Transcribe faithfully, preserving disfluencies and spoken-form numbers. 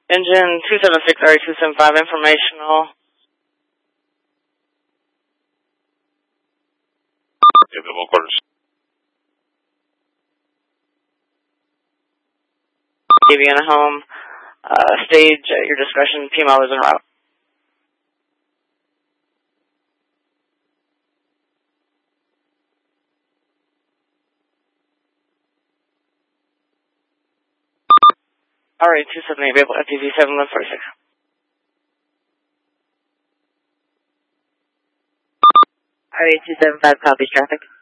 Engine two seven six R two seven five, informational. Give them one quarters. Avian home, uh, stage at your discretion, P M L is en route. R A two seven eight, available F T V seven one four six. R A two seven five, copies traffic.